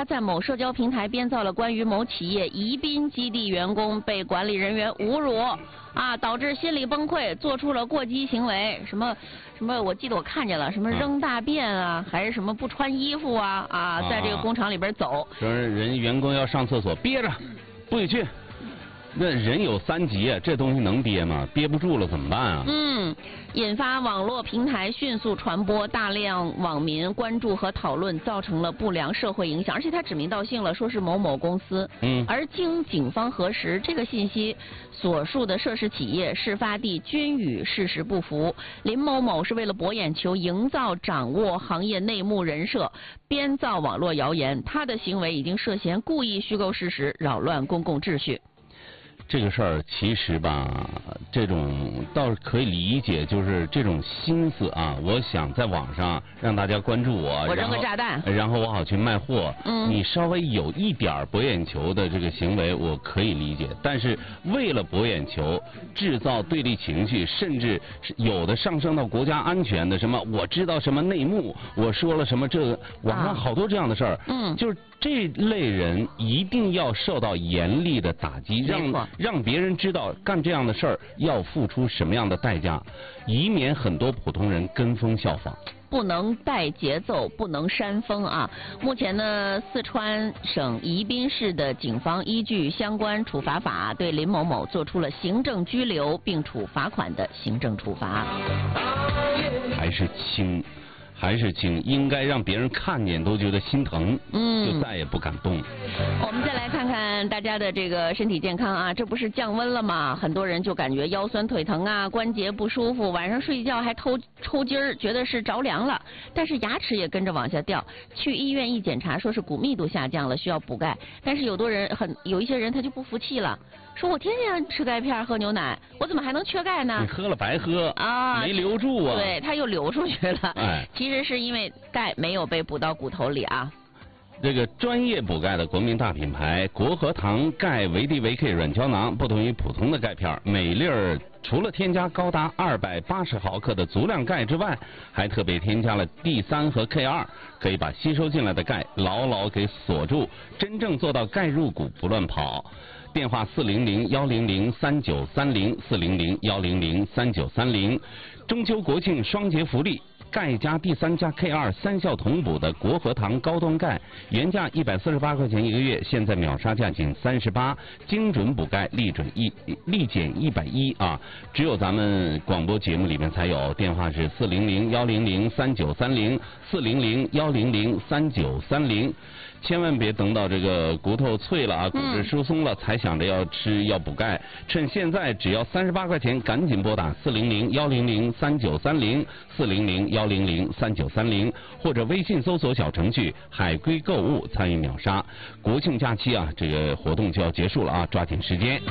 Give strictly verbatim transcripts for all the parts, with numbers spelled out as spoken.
他在某社交平台编造了关于某企业宜宾基地员工被管理人员侮辱啊，导致心理崩溃，做出了过激行为，什么什么，我记得我看见了，什么扔大便啊，还是什么不穿衣服啊啊，在这个工厂里边走。 说人员工要上厕所憋着，不许去。那人有三急啊，这东西能憋吗？憋不住了怎么办啊？ 嗯，引发网络平台迅速传播，大量网民关注和讨论，造成了不良社会影响。而且他指名道姓了，说是某某公司。 嗯。 而经警方核实，这个信息所述的涉事企业事发地均与事实不符。林某某是为了博眼球，营造掌握行业内幕人设，编造网络谣言。他的行为已经涉嫌故意虚构事实，扰乱公共秩序。 这个事儿其实吧，这种倒是可以理解，就是这种心思啊，我想在网上让大家关注我， 我扔个炸弹， 然后我好去卖货。 嗯， 你稍微有一点博眼球的这个行为，我可以理解。但是为了博眼球，制造对立情绪，甚至有的上升到国家安全的，什么我知道什么内幕，我说了什么这个，网上好多这样的事儿。 嗯， 就是这类人一定要受到严厉的打击，让让别人知道干这样的事儿要付出什么样的代价，以免很多普通人跟风效仿。 不能带节奏，不能煽风啊！目前呢，四川省宜宾市的警方依据相关处罚法，对林某某做出了行政拘留并处罚款的行政处罚。 还是轻。还是轻，应该让别人看见都觉得心疼，嗯，就再也不敢动。 我们再来看看大家的这个身体健康啊，这不是降温了吗？很多人就感觉腰酸腿疼啊，关节不舒服，晚上睡觉还偷抽筋儿，觉得是着凉了，但是牙齿也跟着往下掉。去医院一检查，说是骨密度下降了，需要补钙。但是有多人很有一些人他就不服气了，说我天天吃钙片喝牛奶，我怎么还能缺钙呢？ 你喝了白喝啊，没留住啊。 对，他又流出去了。 哎， 其实是因为钙没有被补到骨头里啊。 这个专业补钙的国民大品牌国和堂钙维 D 维 K 软胶囊，不同于普通的钙片，每粒儿除了添加高达二百八十毫克的足量钙之外，还特别添加了 D 三和 K 二，可以把吸收进来的钙牢牢给锁住，真正做到钙入骨不乱跑。电话四零零幺零零三九三零四零零幺零零三九三零。中秋国庆双节福利，钙加 D 三加 K 二三效同补的国和堂高端钙，原价一百四十八块钱一个月，现在秒杀价仅三十八，精准补钙，立准一立减一百一啊！只有咱们广播节目里面才有，电话是四零零幺零零三九三零四零零幺零零三九三零。千万别等到这个骨头脆了啊，骨质疏松了，才想着要吃要补钙。趁现在只要三十八块钱，赶紧拨打四零零幺零零三九三零四零零幺零零三九三零，或者微信搜索小程序海龟购物参与秒杀。国庆假期啊，这个活动就要结束了啊，抓紧时间。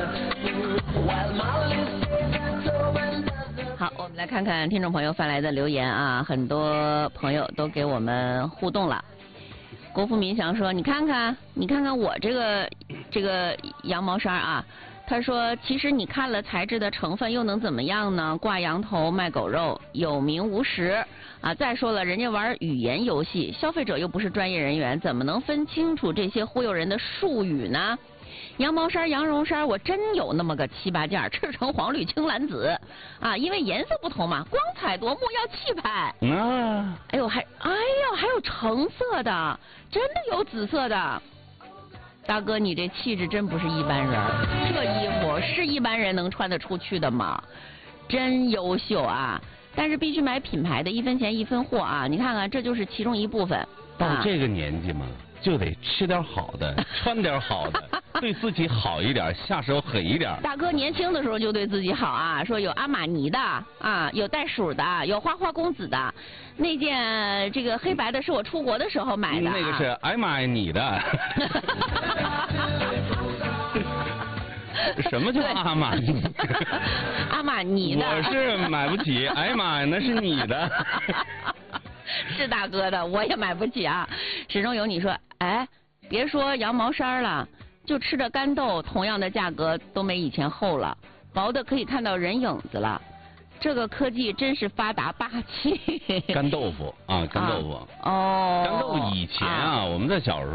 好，我们来看看听众朋友发来的留言啊，很多朋友都给我们互动了。国富民祥说：“你看看，你看看我这个这个羊毛衫啊。”他说：“其实你看了材质的成分又能怎么样呢？挂羊头卖狗肉，有名无实啊！再说了，人家玩语言游戏，消费者又不是专业人员，怎么能分清楚这些忽悠人的术语呢？羊毛衫、羊绒衫，我真有那么个七八件，赤橙黄绿青蓝紫啊，因为颜色不同嘛，光彩夺目要气派。啊，哎呦还哎呦还有橙色的，真的有紫色的。大哥，你这气质真不是一般人，这衣服是一般人能穿得出去的吗？真优秀啊！但是必须买品牌的，一分钱一分货啊！你看看，这就是其中一部分。 到这个年纪嘛。就得吃点好的，穿点好的，对自己好一点，下手狠一点。 大哥年轻的时候就对自己好啊，说有阿玛尼的啊，有袋鼠的，有花花公子的。那件这个黑白的是我出国的时候买的、啊。 那个是艾玛尼的。什么叫阿玛尼？ 阿玛尼的。 我是买不起，艾玛那是你的。 是大哥的，我也买不起啊。始终有你说，哎，别说羊毛衫了，就吃着干豆，同样的价格都没以前厚了，薄的可以看到人影子了。这个科技真是发达霸气。 干豆腐啊，干豆腐。 啊、哦。 干豆腐以前啊，啊我们在小时